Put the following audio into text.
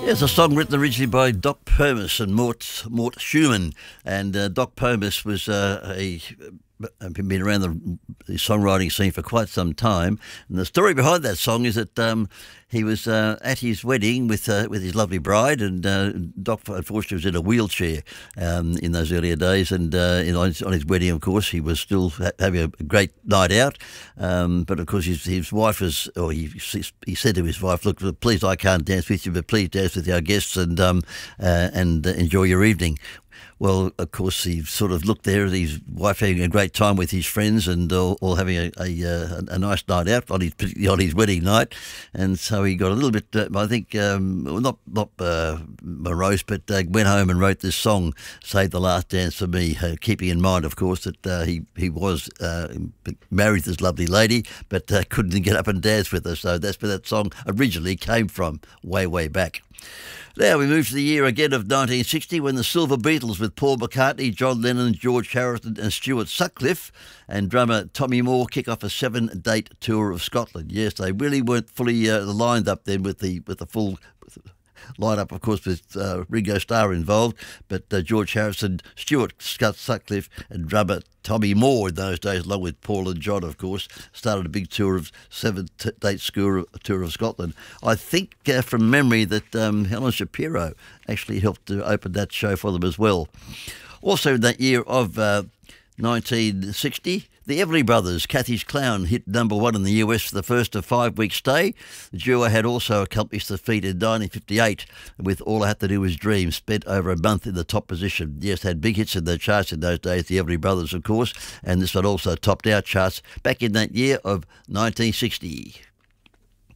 It's a song written originally by Doc Pomus and Mort Schumann, and Doc Pomus was been around the songwriting scene for quite some time. And the story behind that song is that he was at his wedding with his lovely bride, and Doc unfortunately was in a wheelchair in those earlier days. And on his wedding, of course, he was still having a great night out. But of course, his wife was, or he said to his wife, "Look, please, I can't dance with you, but please dance with our guests and enjoy your evening." Well, of course, he sort of looked there at his wife having a great time with his friends and all having a nice night out on his wedding night, and so he got a little bit, I think, not morose, but went home and wrote this song, "Save the Last Dance for Me," keeping in mind, of course, that he was married to this lovely lady, but couldn't get up and dance with her. So that's where that song originally came from, way back. Now we move to the year again of 1960, when the Silver Beatles, with Paul McCartney, John Lennon, George Harrison and Stuart Sutcliffe and drummer Tommy Moore, kick off a 7-date tour of Scotland. Yes, they really weren't fully lined up then with the full line-up, of course, with Ringo Starr involved, but George Harrison, Stuart Sutcliffe and drummer Tommy Moore in those days, along with Paul and John, of course, started a big tour of 7-date tour of Scotland. I think from memory that Helen Shapiro actually helped to open that show for them as well. Also in that year of 1960, the Everly Brothers, Cathy's Clown, hit #1 in the US for the first of 5-week stay. The duo had also accomplished the feat in 1958 with All I Have to Do Is Dream, spent over a month in the top position. Yes, had big hits in the charts in those days, the Everly Brothers, of course, and this one also topped our charts back in that year of 1960.